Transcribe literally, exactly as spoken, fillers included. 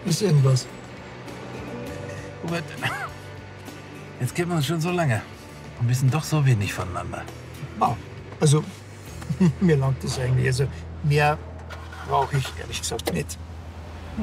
Ist irgendwas? Robert, jetzt kennen wir uns schon so lange und wissen doch so wenig voneinander. Ah, also, mir langt das eigentlich. Also, mehr brauche ich ehrlich gesagt nicht.